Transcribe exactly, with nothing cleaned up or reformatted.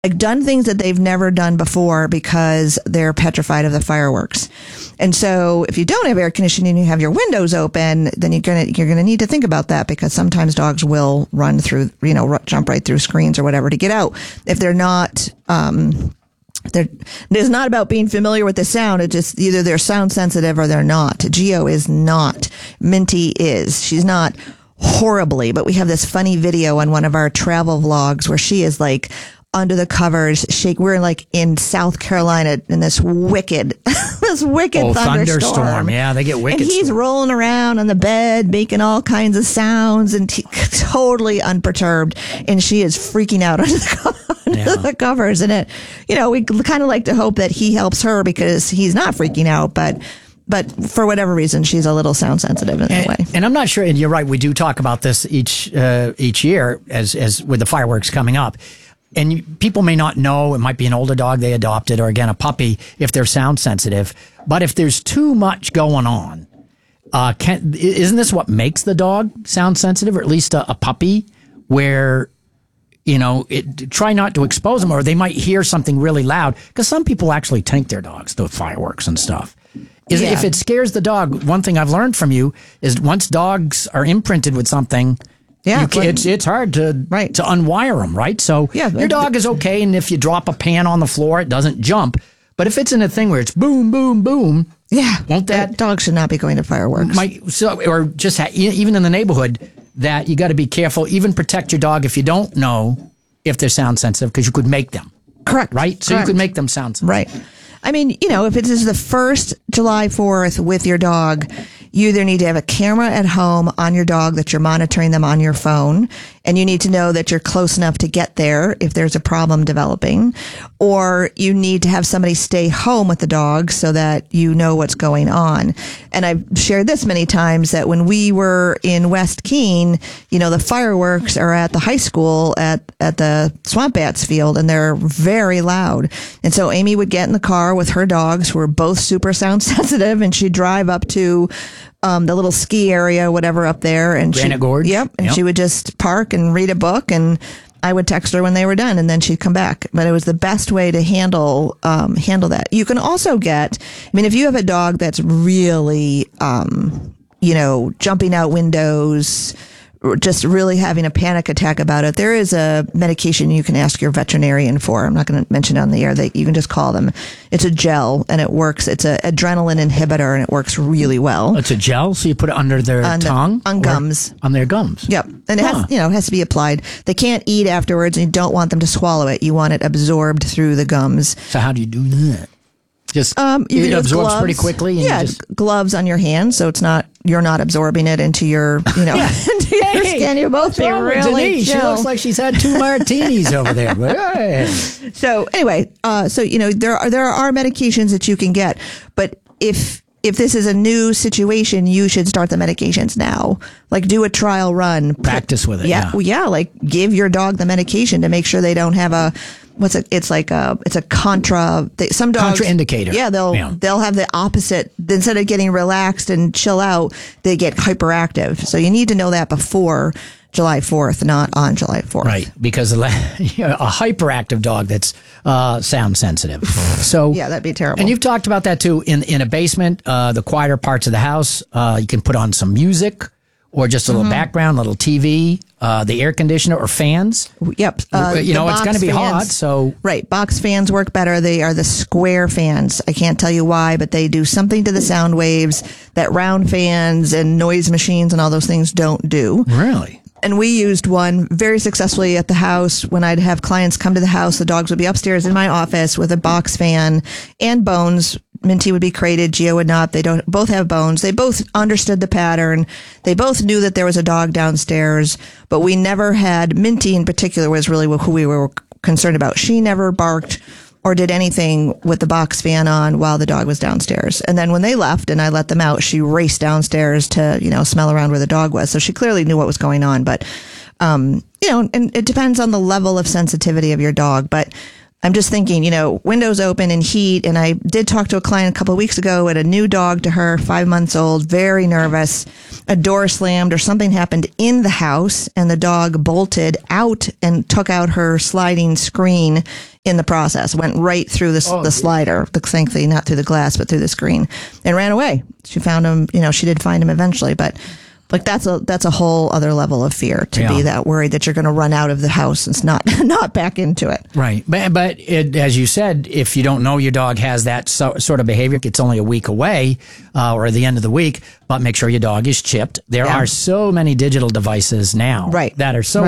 like done things that they've never done before because they're petrified of the fireworks. And so if you don't have air conditioning and you have your windows open, then you're going to, you're going to need to think about that, because sometimes dogs will run through, you know, r- jump right through screens or whatever to get out. If they're not, um, they're, it's not about being familiar with the sound. It just either they're sound sensitive or they're not. Geo is not. Minty is. She's not horribly, but we have this funny video on one of our travel vlogs where she is like under the covers, shake. We're like in South Carolina in this wicked, this wicked oh, thunderstorm. thunderstorm. Yeah, they get wicked. And he's storm. rolling around on the bed, making all kinds of sounds and t- totally unperturbed. And she is freaking out under the, under Yeah. the covers. And it, you know, we kind of like to hope that he helps her because he's not freaking out, but. But for whatever reason, she's a little sound sensitive in that and, way. And I'm not sure. And you're right. We do talk about this each uh, each year as as with the fireworks coming up. And you, people may not know. It might be an older dog they adopted, or again a puppy if they're sound sensitive. But if there's too much going on, uh, can isn't this what makes the dog sound sensitive, or at least a, a puppy, where you know it, try not to expose them, or they might hear something really loud, because some people actually tank their dogs to fireworks and stuff. Is Yeah. If it scares the dog, one thing I've learned from you is once dogs are imprinted with something, Yeah, you can, but- it's it's hard to Right. to unwire them, right? So Yeah, your but- dog is okay, and if you drop a pan on the floor, it doesn't jump. But if it's in a thing where it's boom, boom, boom, Yeah. won't that dog should not be going to fireworks. might so or just ha, e- even in the neighborhood that you got to be careful. Even protect your dog if you don't know if they're sound sensitive, because you could make them, Correct. right? So Correct. you could make them sound sensitive. Right. I mean, you know, if it is the first July fourth with your dog, you either need to have a camera at home on your dog that you're monitoring them on your phone, and you need to know that you're close enough to get there if there's a problem developing, or you need to have somebody stay home with the dog so that you know what's going on. And I've shared this many times that when we were in West Keene, you know, the fireworks are at the high school at, at the Swamp Bats field, and they're very loud. And so Amy would get in the car with her dogs, who were both super sound sensitive, and she'd drive up to um, the little ski area, whatever up there. And Granite she, Gorge? Yep. And Yep. she would just park and read a book, and I would text her when they were done, and then she'd come back. But it was the best way to handle um, handle that. You can also get, I mean, if you have a dog that's really, um, you know, jumping out windows, or just really having a panic attack about it, there is a medication you can ask your veterinarian for. I'm not going to mention it on the air. That you can just call them. It's a gel, and it works. It's an adrenaline inhibitor, and it works really well. It's a gel, so you put it under their On the- tongue, on or gums. on their gums. Yep. And it Huh. has, you know, it has to be applied. They can't eat afterwards, and you don't want them to swallow it. You want it absorbed through the gums. So how do you do that? Just Um, you it can use absorbs gloves. pretty quickly. And yeah, you just, gloves on your hands, so it's not, you're not absorbing it into your, you know, into your Hey, skin. You both what's be wrong with really Denise? She chill. looks like she's had two martinis over there. But hey. So anyway, uh, so you know there are there are medications that you can get, but if if this is a new situation, you should start the medications now. Like do a trial run, Practice with it, Yeah, yeah. well, yeah. Like give your dog the medication to make sure they don't have a what's it? It's like a it's a contra. They, some dogs Contraindicator. Yeah, they'll Yeah. they'll have the opposite. Instead of getting relaxed and chill out, they get hyperactive. So you need to know that before July fourth, not on July fourth. Right, because a la- you know, a hyperactive dog that's uh, sound sensitive. So Yeah, that'd be terrible. And you've talked about that too in in a basement, uh, the quieter parts of the house. Uh, you can put on some music or just a little Mm-hmm. background, a little T V, uh, the air conditioner or fans. Yep. Uh, you the know, it's box going to be fans- hot, so Right. Box fans work better. They are the square fans. I can't tell you why, but they do something to the sound waves that round fans and noise machines and all those things don't do. really. And we used one very successfully at the house when I'd have clients come to the house. The dogs would be upstairs in my office with a box fan and bones. Minty would be crated. Geo would not. They don't both have bones. They both understood the pattern. They both knew that there was a dog downstairs, but we never had, Minty in particular was really who we were concerned about. She never barked or did anything with the box fan on while the dog was downstairs. And then when they left and I let them out, she raced downstairs to, you know, smell around where the dog was. So she clearly knew what was going on. But, um, you know, and it depends on the level of sensitivity of your dog. But I'm just thinking, you know, windows open and heat. And I did talk to a client a couple of weeks ago at a new dog to her, five months old, very nervous. A door slammed or something happened in the house and the dog bolted out and took out her sliding screen in the process. Went right through the, Oh, the slider, thankfully not through the glass, but through the screen, and ran away. She found him, you know, she did find him eventually, but like that's a that's a whole other level of fear to Yeah. be that worried that you're going to run out of the house and not not back into it. Right. But, but it, as you said, if you don't know your dog has that so, sort of behavior, it's only a week away uh, or the end of the week, but make sure your dog is chipped. There Yeah. are so many digital devices now Right. that are so